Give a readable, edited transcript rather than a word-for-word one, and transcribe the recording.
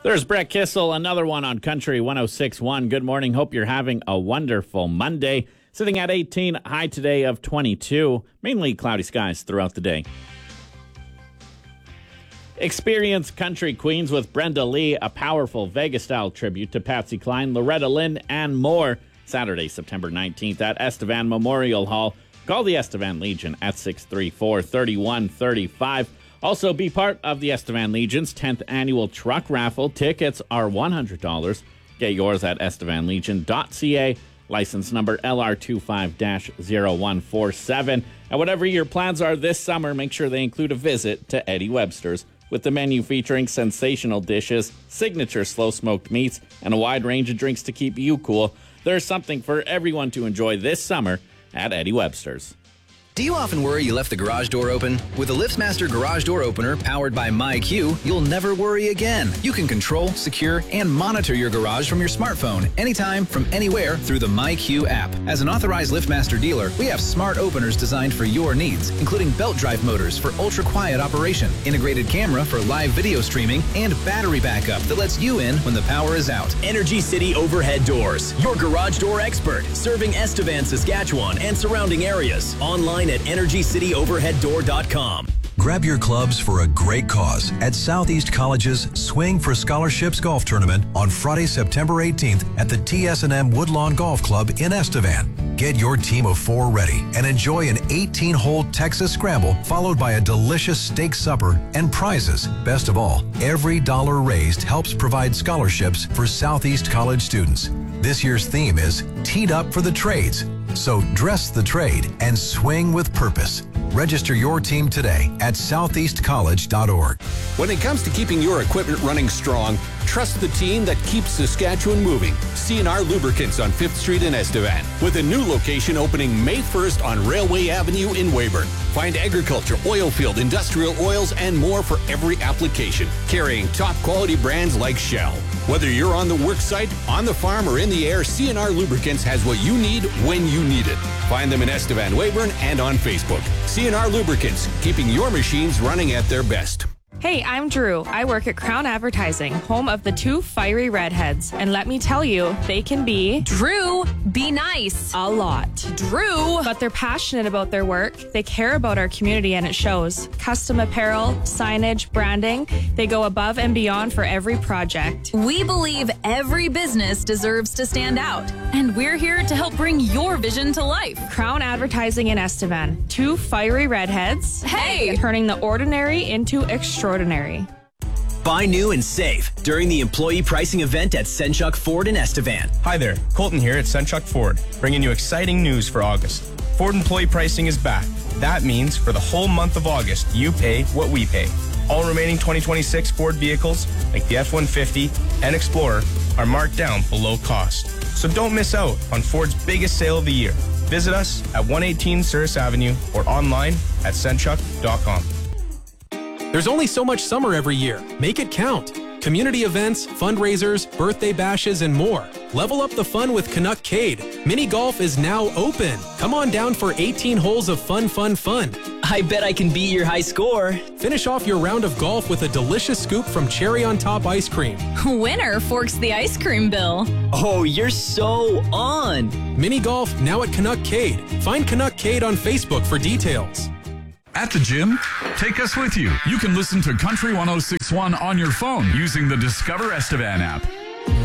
There's Brett Kissel, another one on Country 106.1. Good morning. Hope you're having a wonderful Monday. Sitting at 18, high today of 22. Mainly cloudy skies throughout the day. Experience Country Queens with Brenda Lee, a powerful Vegas-style tribute to Patsy Cline, Loretta Lynn, and more. Saturday, September 19th at Estevan Memorial Hall. Call the Estevan Legion at 634-3135. Also, be part of the Estevan Legion's 10th annual truck raffle. Tickets are $100. Get yours at estevanlegion.ca. License number LR25-0147. And whatever your plans are this summer, make sure they include a visit to Eddie Webster's, with the menu featuring sensational dishes, signature slow-smoked meats, and a wide range of drinks to keep you cool. There's something for everyone to enjoy this summer at Eddie Webster's. Do you often worry you left the garage door open? With the LiftsMaster Garage Door Opener powered by MyQ, you'll never worry again. You can control, secure, and monitor your garage from your smartphone anytime, from anywhere through the MyQ app. As an authorized LiftMaster dealer, we have smart openers designed for your needs, including belt drive motors for ultra-quiet operation, integrated camera for live video streaming, and battery backup that lets you in when the power is out. Energy City Overhead Doors, your garage door expert, serving Estevan, Saskatchewan, and surrounding areas. Online at EnergyCityOverheadDoor.com. Grab your clubs for a great cause at Southeast College's Swing for Scholarships Golf Tournament on Friday, September 18th at the TS&M Woodlawn Golf Club in Estevan. Get your team of 4 ready and enjoy an 18-hole Texas Scramble followed by a delicious steak supper and prizes. Best of all, every dollar raised helps provide scholarships for Southeast College students. This year's theme is Teed Up for the Trades. So dress the trade and swing with purpose. Register your team today at southeastcollege.org. When it comes to keeping your equipment running strong, trust the team that keeps Saskatchewan moving. C&R Lubricants on 5th Street in Estevan, with a new location opening May 1st on Railway Avenue in Weyburn. Find agriculture, oil field, industrial oils, and more for every application, carrying top quality brands like Shell. Whether you're on the work site, on the farm, or in the air, C&R Lubricants has what you need when you need it. Find them in Estevan, Weyburn, and on Facebook. C&R Lubricants, keeping your machines running at their best. Hey, I'm Drew. I work at Crown Advertising, home of the 2 fiery redheads. And let me tell you, they can be... Drew, be nice. A lot. Drew. But they're passionate about their work. They care about our community, and it shows. Custom apparel, signage, branding. They go above and beyond for every project. We believe every business deserves to stand out. And we're here to help bring your vision to life. Crown Advertising in Estevan. 2 fiery redheads. Hey! Turning the ordinary into extraordinary. Buy new and save during the employee pricing event at Senchuk Ford in Estevan. Hi there, Colton here at Senchuk Ford, bringing you exciting news for August. Ford employee pricing is back. That means for the whole month of August, you pay what we pay. All remaining 2026 Ford vehicles, like the F-150 and Explorer, are marked down below cost. So don't miss out on Ford's biggest sale of the year. Visit us at 118 Souris Avenue or online at senchuk.com. There's only so much summer every year. Make it count. Community events, fundraisers, birthday bashes, and more. Level up the fun with Canuckcade. Mini golf is now open. Come on down for 18 holes of fun. I bet I can beat your high score. Finish off your round of golf with a delicious scoop from Cherry on Top ice cream. Winner forks the ice cream bill. Oh, you're so on. Mini golf now at Canuckcade. Find Canuckcade on Facebook for details. At the gym, take us with you. You can listen to Country 106.1 on your phone using the Discover Estevan app.